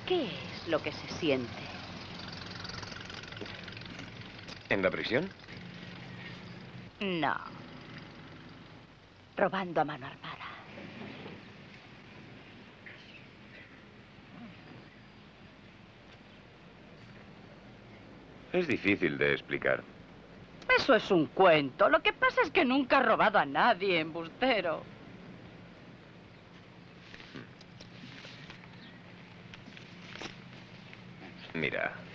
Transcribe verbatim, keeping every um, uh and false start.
¿Qué es lo que se siente? ¿En la prisión? No. Robando a mano armada. Es difícil de explicar. Eso es un cuento. Lo que pasa es que nunca he robado a nadie, embustero. Mira,